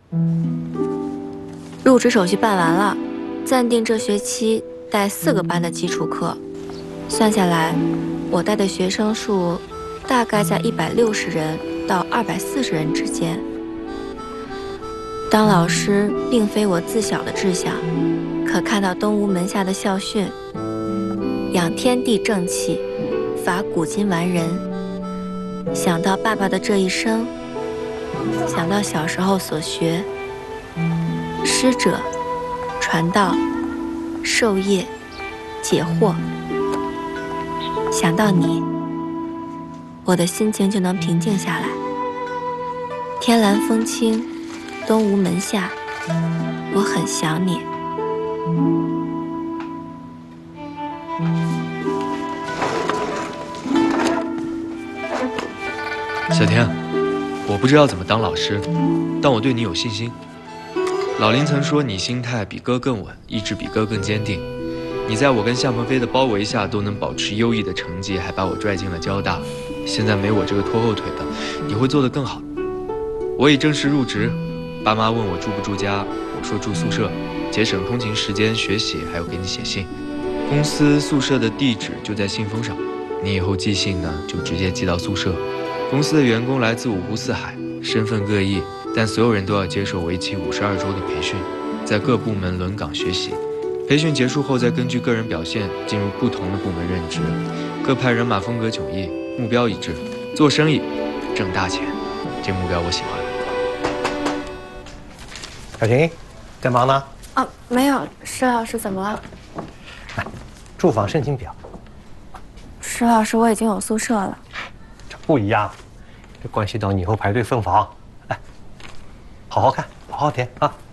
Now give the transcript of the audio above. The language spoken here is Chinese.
入职手续办完了，暂定这学期带4个班的基础课，算下来，我带的学生数大概在160人到240人之间。当老师并非我自小的志向，可看到东吴门下的校训“养天地正气，伐古今完人”，想到爸爸的这一生，想到小时候所学，师者，传道、授业、解惑。想到你，我的心情就能平静下来。天蓝风轻，东吴门下，我很想你。 小天，我不知道怎么当老师，但我对你有信心。老林曾说你心态比哥更稳，意志比哥更坚定。你在我跟向鹏飞的包围下都能保持优异的成绩，还把我拽进了交大。现在没我这个拖后腿的，你会做得更好。我已正式入职，爸妈问我住不住家，我说住宿舍，节省通勤时间、学习，还有给你写信。公司宿舍的地址就在信封上，你以后寄信呢就直接寄到宿舍。公司的员工来自5湖4海，身份各异，但所有人都要接受为期52周的培训，在各部门轮岗学习。培训结束后，再根据个人表现进入不同的部门任职。各派人马风格迥异，目标一致，做生意，挣大钱。这目标我喜欢。 小婷，在忙呢？ 哦，没有，石老师怎么了？ 来，住房申请表。 石老师，我已经有宿舍了。 这不一样，这关系到你以后排队分房。来，好好看，好好填啊。